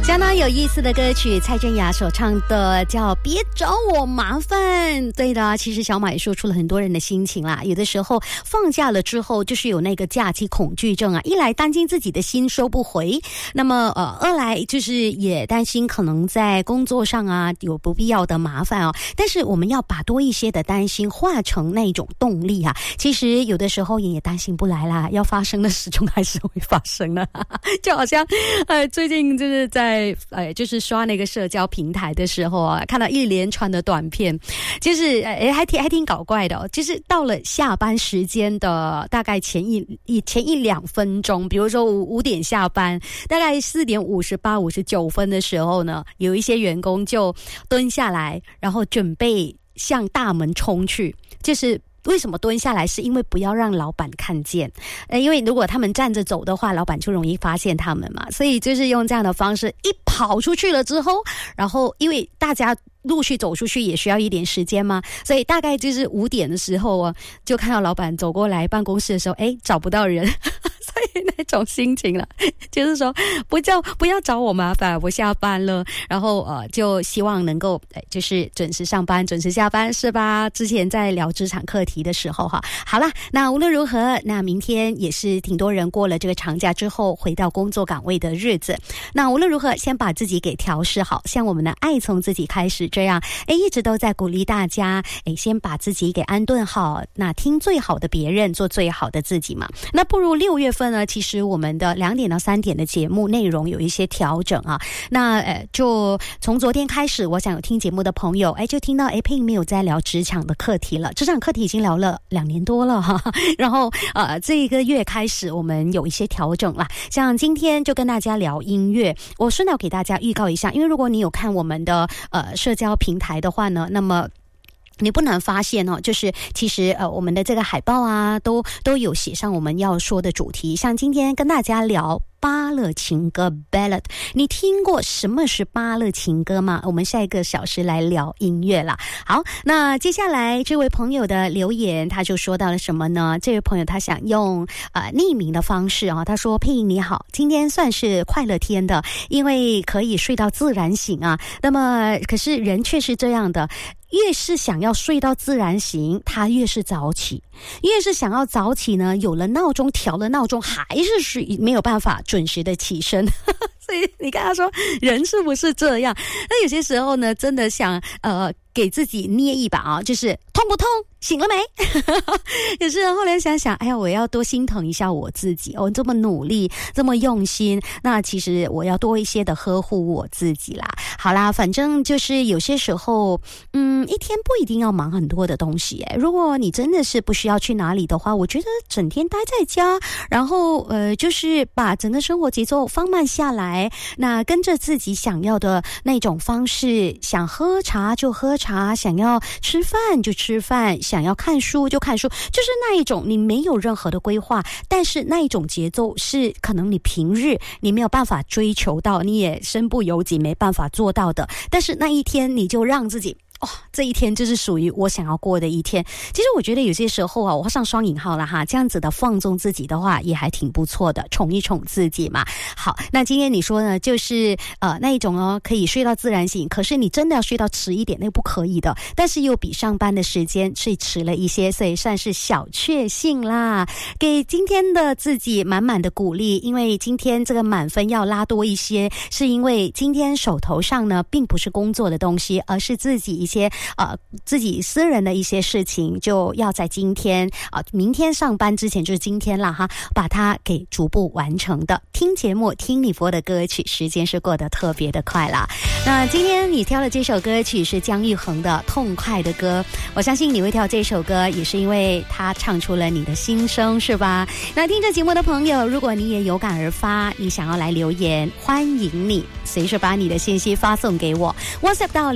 相当有意思的歌曲，蔡健雅所唱的叫别找我麻烦。对的，其实小马也说出了很多人的心情啦。有的时候放假了之后就是有那个假期恐惧症啊，一来担心自己的心收不回，那么二来就是也担心可能在工作上啊有不必要的麻烦哦。但是我们要把多一些的担心化成那种动力啊。其实有的时候也担心不来啦，要发生的始终还是会发生的。就好像最近就是在就是刷那个社交平台的时候啊，看到一连串的短片，就是还挺搞怪的哦。就是到了下班时间的大概前一两分钟，比如说5点下班，大概4点58、59分的时候呢，有一些员工就蹲下来，然后准备向大门冲去。就是为什么蹲下来，是因为不要让老板看见，因为如果他们站着走的话，老板就容易发现他们嘛，所以就是用这样的方式，一跑出去了之后，然后因为大家陆续走出去也需要一点时间嘛，所以大概就是5点的时候啊，就看到老板走过来办公室的时候，找不到人所以那种心情了，就是说不要找我麻烦，我下班了，然后就希望能够就是准时上班准时下班，是吧？之前在聊职场课题的时候哈，好啦，那无论如何，那明天也是挺多人过了这个长假之后回到工作岗位的日子，那无论如何先把自己给调试好，像我们的爱从自己开始这样一直都在鼓励大家先把自己给安顿好，那听最好的别人，做最好的自己嘛。那不如6月份呢，其实我们的2点到3点的节目内容有一些调整啊。那就从昨天开始，我想有听节目的朋友就听到佩莹没有在聊职场的课题了，职场课题已经聊了2年多了哈。然后这个月开始我们有一些调整啦，像今天就跟大家聊音乐，我顺道给大家预告一下，因为如果你有看我们的社交平台的话呢，那么你不难发现哦，就是其实我们的这个海报啊都有写上我们要说的主题，像今天跟大家聊芭乐情歌 ballad， 你听过什么是芭乐情歌吗？我们下一个小时来聊音乐啦。好，那接下来这位朋友的留言他就说到了什么呢？这位朋友他想用匿名的方式啊，他说佩莹你好，今天算是快乐天的，因为可以睡到自然醒啊。那么可是人却是这样的，越是想要睡到自然醒，他越是早起，越是想要早起呢，有了闹钟调了闹钟，还是没有办法准时的起身。所以你跟他说人是不是这样？那有些时候呢，真的想给自己捏一把啊，就是痛不痛？醒了没？可是后来想想，我要多心疼一下我自己，我这么努力，这么用心，那其实我要多一些的呵护我自己啦。好啦，反正就是有些时候，一天不一定要忙很多的东西。如果你真的是不需要去哪里的话，我觉得整天待在家，然后就是把整个生活节奏放慢下来，那跟着自己想要的那种方式，想喝茶就喝茶，想要吃饭就吃饭，想要看书就看书，就是那一种你没有任何的规划，但是那一种节奏是可能你平日你没有办法追求到，你也身不由己没办法做到的，但是那一天你就让自己这一天就是属于我想要过的一天。其实我觉得有些时候啊，我上双引号了哈，这样子的放纵自己的话也还挺不错的，宠一宠自己嘛。好，那今天你说呢，就是那一种可以睡到自然醒，可是你真的要睡到迟一点，那不可以的，但是又比上班的时间睡迟了一些，所以算是小确幸啦。给今天的自己满满的鼓励，因为今天这个满分要拉多一些，是因为今天手头上呢并不是工作的东西，而是自己一些自己私人的一些事情，就要在今天明天上班之前，就是今天啦哈，把它给逐步完成的。听节目听你播的歌曲，时间是过得特别的快啦。那今天你挑的这首歌曲是姜育恒的痛快的歌，我相信你会挑这首歌也是因为他唱出了你的心声，是吧？那听着节目的朋友，如果你也有感而发，你想要来留言，欢迎你随时把你的信息发送给我， WhatsApp 到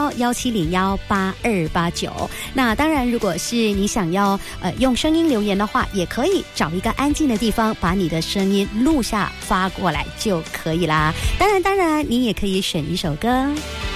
011-1701-8289。那当然如果是你想要用声音留言的话，也可以找一个安静的地方，把你的声音录下发过来就可以啦。当然你也可以选一首歌。